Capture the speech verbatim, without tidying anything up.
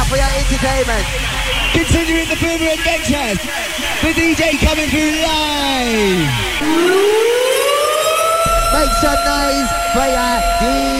for your entertainment. Continuing the further adventures, the D J coming through live. Make some noise for your D J.